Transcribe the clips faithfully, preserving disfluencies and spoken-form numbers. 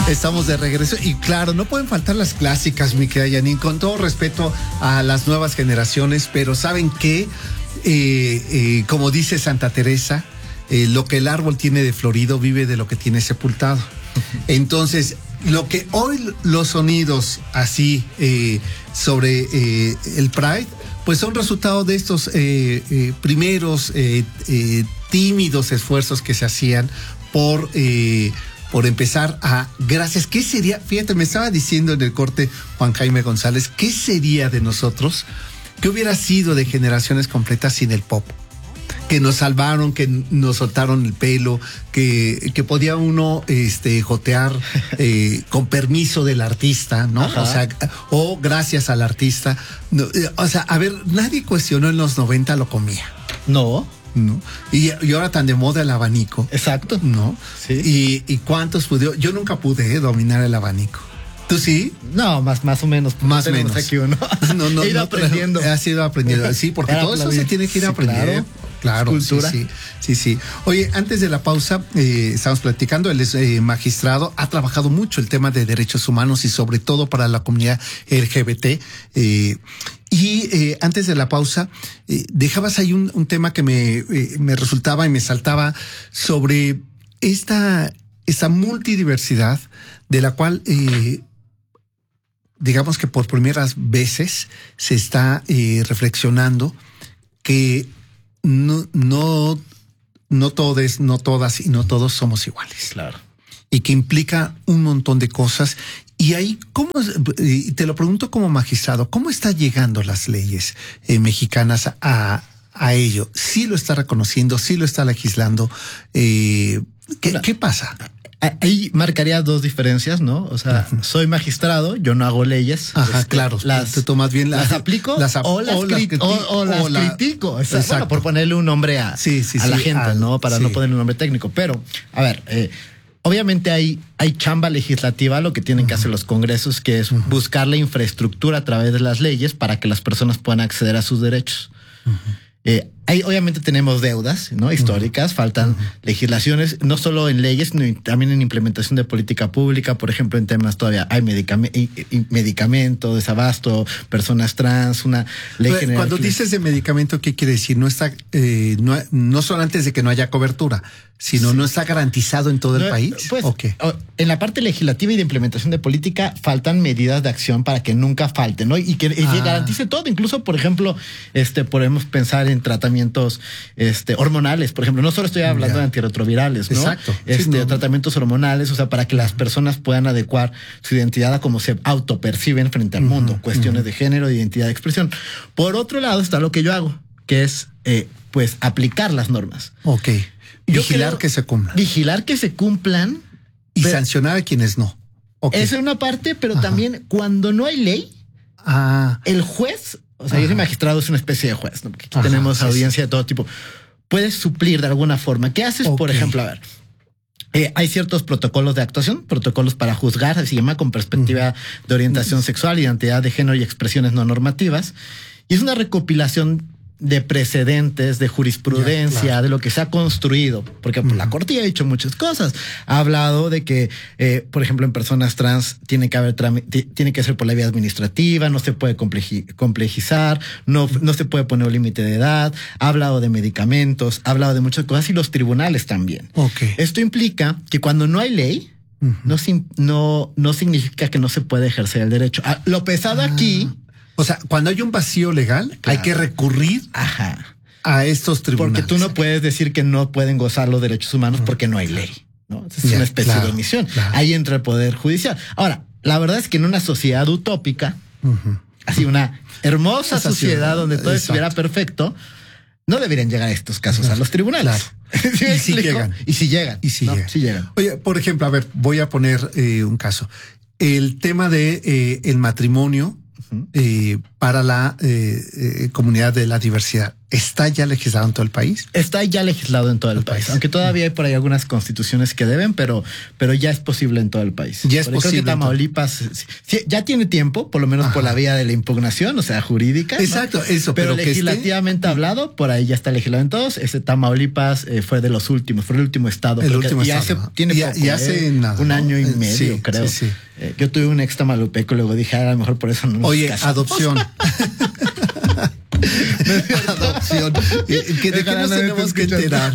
Estamos de regreso y claro, no pueden faltar las clásicas, mi querida Janine, con todo respeto a las nuevas generaciones, pero ¿saben qué? Eh, eh, como dice Santa Teresa, eh, lo que el árbol tiene de florido vive de lo que tiene sepultado. Entonces, lo que hoy los sonidos así eh, sobre eh, el Pride, pues son resultado de estos eh, eh, primeros eh, eh, tímidos esfuerzos que se hacían por... Eh, por empezar a, gracias, ¿qué sería? Fíjate, me estaba diciendo en el corte Juan Jaime González, ¿qué sería de nosotros? ¿Qué hubiera sido de generaciones completas sin el pop? Que nos salvaron, que nos soltaron el pelo, que, que podía uno este, jotear eh, con permiso del artista, ¿no? Ajá. O sea, o gracias al artista. No, o sea, a ver, nadie cuestionó en los noventa lo comía. No. ¿No? Y, y ahora tan de moda el abanico. Exacto. ¿No? Sí. Y, y cuántos pude. Yo nunca pude eh, dominar el abanico. ¿Tú sí? No, más, más o menos. Más o menos. Aquí uno. No, no, He ido no, aprendiendo. Has ido aprendiendo. Sí, porque todo eso se tiene que ir sí, aprendiendo. Claro. Claro, cultura. Sí, sí, sí, sí. Oye, antes de la pausa, eh, estamos platicando, él es eh, magistrado, ha trabajado mucho el tema de derechos humanos y sobre todo para la comunidad L G B T. Eh, y eh, antes de la pausa, eh, dejabas ahí un, un tema que me, eh, me resultaba y me saltaba sobre esta, esta multidiversidad de la cual... Eh, digamos que por primeras veces se está eh, reflexionando que no, no, no todos, no todas y no todos somos iguales. Claro. Y que implica un montón de cosas. Y ahí, ¿cómo? Y te lo pregunto como magistrado, ¿cómo están llegando las leyes eh, mexicanas a, a ello? ¿Sí lo está reconociendo? ¿Sí lo está legislando? Eh, ¿qué, ¿Qué pasa? Ahí marcaría dos diferencias, ¿no? O sea, uh-huh. soy magistrado, yo no hago leyes. Ajá, este, claro. Las, tú tomas bien las, las aplico las ap- o las, o las, cri- o, o las o la, critico. O sea, exacto. Bueno, por ponerle un nombre a, sí, sí, a sí, la gente, al, ¿no? Para sí. no ponerle un nombre técnico. Pero, a ver, eh, obviamente hay, hay chamba legislativa, lo que tienen uh-huh. que hacer los congresos, que es uh-huh. buscar la infraestructura a través de las leyes para que las personas puedan acceder a sus derechos. Uh-huh. Eh, hay, obviamente tenemos deudas, ¿no? Históricas, uh-huh. faltan uh-huh. legislaciones, no solo en leyes, sino también en implementación de política pública. Por ejemplo, en temas todavía hay medicame- medicamento, desabasto, personas trans, una ley general. Cuando que... dices de medicamento, ¿qué quiere decir? No está, eh, no, no solo antes de que no haya cobertura, sino sí. no está garantizado en todo no, el país. Pues, okay. En la parte legislativa y de implementación de política faltan medidas de acción para que nunca falten, ¿no? Y que, y que ah. garantice todo. Incluso, por ejemplo, este podemos pensar en tratamientos este, hormonales, por ejemplo. No solo estoy hablando yeah. de antirretrovirales, ¿no? Exacto. Este, sí, no. Tratamientos hormonales, o sea, para que las personas puedan adecuar su identidad a cómo se autoperciben frente al uh-huh, mundo. Cuestiones uh-huh. de género, de identidad de expresión. Por otro lado está lo que yo hago, que es, eh, pues, aplicar las normas. Ok. Vigilar creo, que se cumplan. Vigilar que se cumplan. Y pero, sancionar a quienes no. Okay. Esa es una parte, pero Ajá. también cuando no hay ley, ah. el juez, o sea, Ajá. yo soy magistrado, es una especie de juez, ¿no? Porque aquí Ajá, tenemos sí, audiencia sí. de todo tipo. Puedes suplir de alguna forma. ¿Qué haces, okay. por ejemplo? A ver, eh, hay ciertos protocolos de actuación, protocolos para juzgar, así se llama, con perspectiva uh-huh. de orientación uh-huh. sexual, identidad de género y expresiones no normativas. Y es una recopilación de precedentes, de jurisprudencia, ya, claro. de lo que se ha construido, porque uh-huh. la Corte ya ha dicho muchas cosas. Ha hablado de que, eh, por ejemplo, en personas trans tiene que haber tram- t- tiene que ser por la vía administrativa, no se puede compleji- complejizar, no, no se puede poner un límite de edad. Ha hablado de medicamentos, ha hablado de muchas cosas y los tribunales también. Okay. Esto implica que cuando no hay ley, uh-huh. no, no, no significa que no se puede ejercer el derecho. Ah, lo pesado ah. aquí. O sea, cuando hay un vacío legal, claro. hay que recurrir Ajá. a estos tribunales. Porque tú no puedes decir que no pueden gozar los derechos humanos uh-huh. porque no hay ley, ¿no? Es yeah, una especie claro, de omisión. Claro. Ahí entra el Poder Judicial. Ahora, la verdad es que en una sociedad utópica, uh-huh. así una hermosa Esa sociedad ciudad, donde todo exacto. estuviera perfecto, no deberían llegar a estos casos uh-huh. a los tribunales. Claro. ¿Sí y si llegan. Y si llegan. Y si no, llegan. Si llegan. Oye, por ejemplo, a ver, voy a poner eh, un caso. El tema de eh, el matrimonio Eh, para la eh, eh, comunidad de la diversidad. ¿está ya legislado en todo el país? Está ya legislado en todo el, el país, país, aunque todavía hay por ahí algunas constituciones que deben, pero, pero ya es posible en todo el país. Ya es posible. Creo que Tamaulipas sí, ya tiene tiempo, por lo menos Ajá. por la vía de la impugnación, o sea, jurídica. Exacto, ¿no? Eso. Pero, pero legislativamente esté... hablado, por ahí ya está legislado en todos. Ese Tamaulipas eh, fue de los últimos, fue el último estado. El último ya estado. Hace, tiene y, poco, y hace eh, nada, un ¿no? año y medio, sí, creo. Sí, sí. Eh, yo tuve un ex tamalupeco, luego dije, ah, a lo mejor por eso no nos Oye, casamos. adopción. Adopción. ¿De qué nos tenemos que enterar?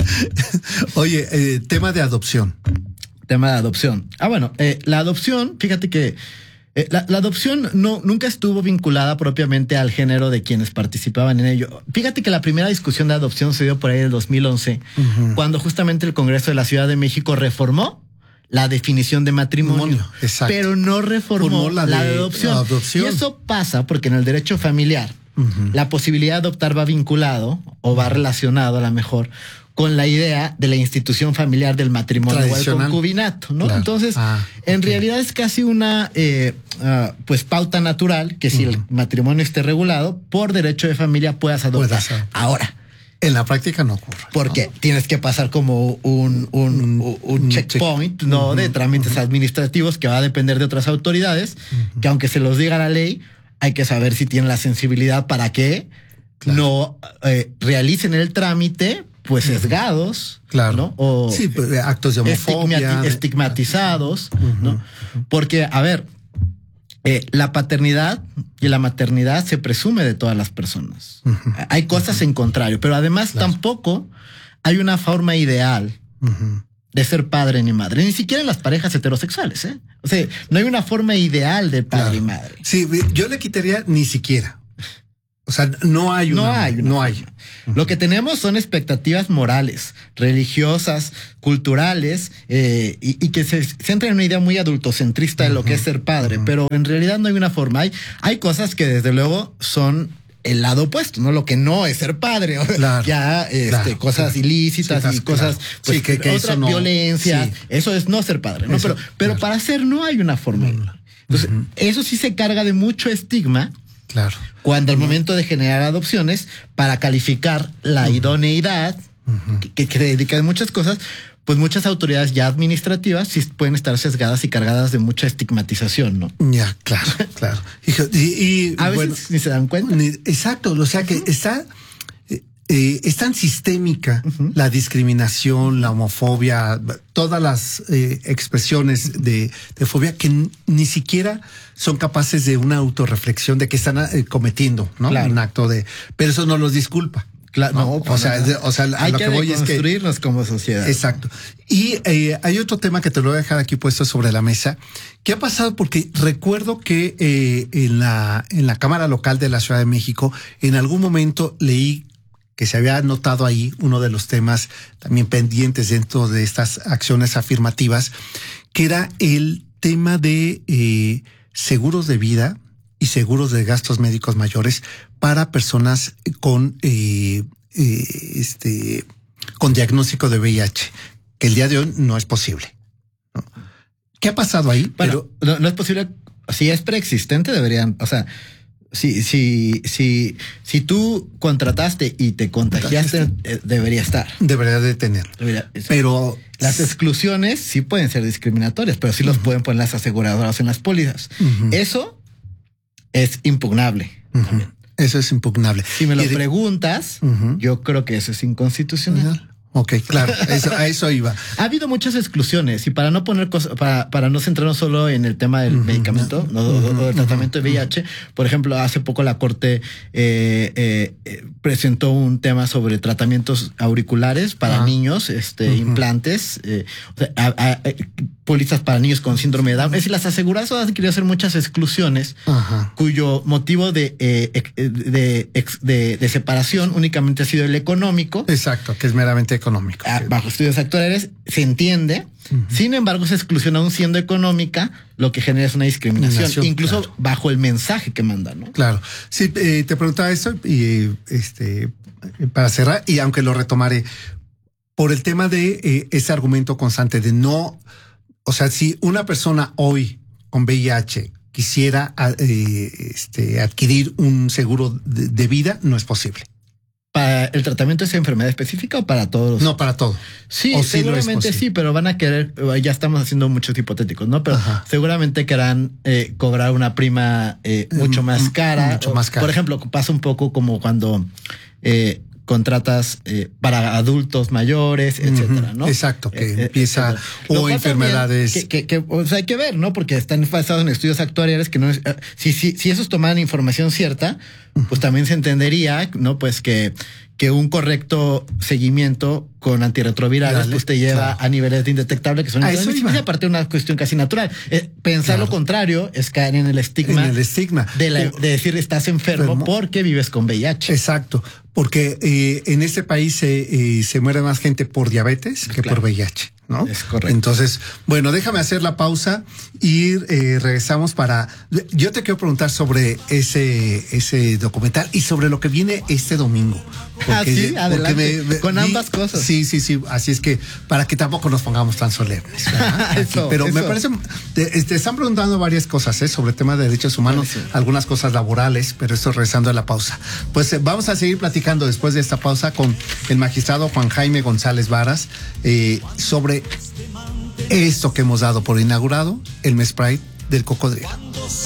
Oye, eh, tema de adopción. Tema de adopción. Ah, bueno, eh, la adopción, fíjate que eh, la, la adopción no, nunca estuvo vinculada propiamente al género de quienes participaban en ello. Fíjate que la primera discusión de adopción se dio por ahí en el dos mil once, uh-huh. cuando justamente el Congreso de la Ciudad de México reformó la definición de matrimonio, Exacto. pero no reformó la, la de, de adopción. adopción. Y eso pasa porque en el derecho familiar, uh-huh. la posibilidad de adoptar va vinculado o va relacionado a lo mejor con la idea de la institución familiar del matrimonio o el concubinato, ¿no? Claro. Entonces, ah, en okay. realidad es casi una eh, uh, pues pauta natural que si uh-huh. el matrimonio esté regulado, por derecho de familia puedas adoptar. Puedes Ahora, en la práctica no ocurre. Porque ¿no? tienes que pasar como un, un, un, un checkpoint, check. ¿no? Uh-huh. De trámites uh-huh. administrativos que va a depender de otras autoridades, uh-huh. que aunque se los diga la ley, hay que saber si tienen la sensibilidad para que claro. no eh, realicen el trámite pues sesgados, claro. ¿no? O sí, actos de homofobia. Estigmatizados, uh-huh. ¿no? Porque, a ver, eh, la paternidad y la maternidad se presume de todas las personas. Uh-huh. Hay cosas uh-huh. en contrario, pero además claro. tampoco hay una forma ideal uh-huh. de ser padre ni madre, ni siquiera en las parejas heterosexuales, ¿eh? O sea, no hay una forma ideal de padre claro. y madre. Sí, yo le quitaría ni siquiera. O sea, no hay una. No hay. Una no hay. Uh-huh. Lo que tenemos son expectativas morales, religiosas, culturales, eh, y, y que se centran en una idea muy adultocentrista de uh-huh. lo que es ser padre, uh-huh. pero en realidad no hay una forma. Hay, hay cosas que desde luego son el lado opuesto, ¿no? Lo que no es ser padre, claro, ya este, claro, cosas claro. ilícitas sí, y cosas, claro. pues, sí, que, que otra eso no, violencia, sí. eso es no ser padre, ¿no? Eso, pero, pero claro. para hacer no hay una fórmula. Entonces, uh-huh. eso sí se carga de mucho estigma. Claro. Cuando al uh-huh. momento de generar adopciones, para calificar la uh-huh. idoneidad, uh-huh. que, que dedica de muchas cosas, pues muchas autoridades ya administrativas sí pueden estar sesgadas y cargadas de mucha estigmatización, ¿no? Ya, claro, claro. Y, y, a veces bueno, ni se dan cuenta. Ni, exacto, o sea que uh-huh. está, eh, es tan sistémica uh-huh. la discriminación, la homofobia, todas las eh, expresiones de, de fobia que n- ni siquiera son capaces de una autorreflexión de que están eh, cometiendo, ¿no? Claro. Un acto de, pero eso no los disculpa. Claro, no, no, o, sea, de, o sea, hay lo que, que voy es que construirnos como sociedad. Exacto. Y eh, hay otro tema que te lo voy a dejar aquí puesto sobre la mesa. ¿Qué ha pasado? Porque recuerdo que eh, en la en la Cámara Local de la Ciudad de México, en algún momento leí que se había notado ahí uno de los temas también pendientes dentro de estas acciones afirmativas, que era el tema de eh, seguros de vida y seguros de gastos médicos mayores para personas con eh, eh, este con diagnóstico de V I H, que el día de hoy no es posible, ¿no? ¿Qué ha pasado ahí? Bueno, Pero no, no es posible. Si es preexistente, deberían, o sea, si si si si tú contrataste y te contagiaste, eh, debería estar. Debería de tener. Debería, pero las exclusiones sí pueden ser discriminatorias, pero sí uh-huh. los pueden poner las aseguradoras en las pólizas. Uh-huh. Eso es impugnable. Uh-huh. Eso es impugnable. Si me lo de... preguntas, uh-huh. yo creo que eso es inconstitucional. Uh-huh. Ok, claro, eso, a eso iba. Ha habido muchas exclusiones y para no poner cosas, para, para no centrarnos solo en el tema del uh-huh. medicamento no, uh-huh. o del tratamiento de V I H, por ejemplo, hace poco la Corte eh, eh, presentó un tema sobre tratamientos auriculares para uh-huh. niños, este, uh-huh. implantes, eh, a, a, a, pólizas para niños con síndrome de Down. Es decir, las aseguradoras han querido hacer muchas exclusiones uh-huh. cuyo motivo de, eh, de, de, de, de separación únicamente ha sido el económico. Exacto, que es meramente económico. Ah, bajo estudios actuariales se entiende. Uh-huh. Sin embargo, esa exclusión aún siendo económica, lo que genera es una discriminación, discriminación incluso claro. bajo el mensaje que mandan, ¿no? Claro. Sí, eh, te preguntaba esto y este para cerrar, y aunque lo retomaré, por el tema de eh, ese argumento constante de no, o sea, si una persona hoy con V I H quisiera eh, este, adquirir un seguro de, de vida, no es posible. ¿Para el tratamiento de esa enfermedad específica o para todos? No, para todo. Sí, o seguramente sí, pero van a querer, ya estamos haciendo muchos hipotéticos, ¿no? Pero Ajá. seguramente querrán eh, cobrar una prima eh, mucho más cara. Mucho más cara. Por ejemplo, pasa un poco como cuando eh, contratas eh, para adultos mayores, etcétera, ¿no? Exacto, que eh, empieza etcétera. o enfermedades. Que, que, que o sea, hay que ver, ¿no? Porque están basados en estudios actuariales que no es, si, si, si esos tomaran información cierta, pues también se entendería, ¿no? Pues que, que un correcto seguimiento con antirretrovirales Dale, pues te lleva claro. a niveles de indetectable que son a eso iba. aparte de una cuestión casi natural. Eh, pensar claro. lo contrario es caer en el estigma, en el estigma. De, la, de decir estás enfermo, enfermo porque vives con V I H. Exacto, porque eh, en este país se, eh, se muere más gente por diabetes que claro. por V I H. ¿No? Es correcto. Entonces, bueno, déjame hacer la pausa y eh, regresamos para... Yo te quiero preguntar sobre ese, ese documental y sobre lo que viene este domingo. Porque, ah, sí, adelante. Me, me, con ambas vi, cosas. Sí, sí, sí. Así es que para que tampoco nos pongamos tan solemnes. eso, Pero eso. me parece... Te, te están preguntando varias cosas ¿eh? sobre temas de derechos humanos, sí. algunas cosas laborales, pero esto regresando a la pausa. Pues eh, vamos a seguir platicando después de esta pausa con el magistrado Juan Jaime González Varas eh, sobre esto que hemos dado por inaugurado, el Mes Pride del cocodrilo.